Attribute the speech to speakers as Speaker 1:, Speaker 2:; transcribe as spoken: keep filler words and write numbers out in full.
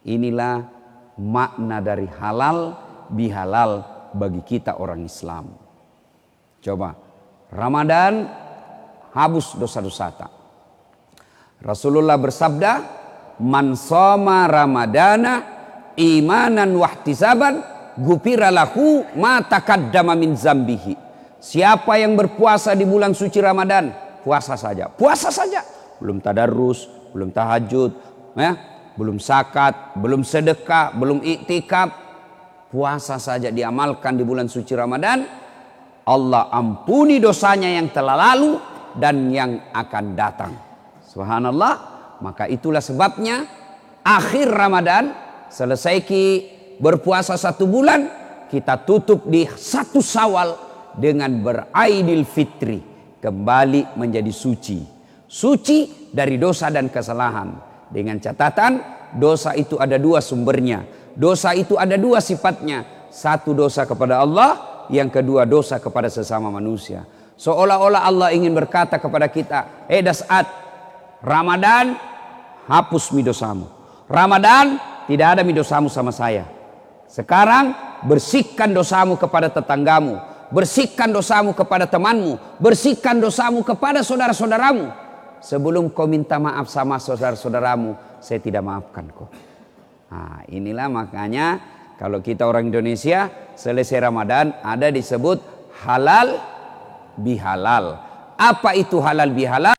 Speaker 1: Inilah makna dari halal bihalal bagi kita orang Islam. Coba, Ramadan hapus dosa-dosa tak. Rasulullah bersabda, "Man shoma Ramadana imanan wahtisaban, ghufira lahu ma taqaddama min zambihi." Siapa yang berpuasa di bulan suci Ramadan, puasa saja, puasa saja, belum tadarrus, belum tahajud, ya, belum zakat, belum sedekah, belum iktikaf, puasa saja diamalkan di bulan suci Ramadan, Allah ampuni dosanya yang telah lalu dan yang akan datang. Subhanallah. Maka itulah sebabnya akhir Ramadan, selesai ki berpuasa satu bulan, kita tutup di satu Syawal dengan beraidil fitri, kembali menjadi suci, suci dari dosa dan kesalahan. Dengan catatan, dosa itu ada dua sumbernya, dosa itu ada dua sifatnya, satu dosa kepada Allah, yang kedua dosa kepada sesama manusia. Seolah-olah Allah ingin berkata kepada kita, eh dasat, Ramadan hapus mi dosamu, Ramadan tidak ada mi dosamu sama saya. Sekarang bersihkan dosamu kepada tetanggamu, bersihkan dosamu kepada temanmu, bersihkan dosamu kepada saudara-saudaramu. Sebelum kau minta maaf sama saudara-saudaramu, saya tidak maafkan kau. Nah, inilah makanya kalau kita orang Indonesia selesai Ramadan ada disebut halal bihalal. Apa itu halal bihalal?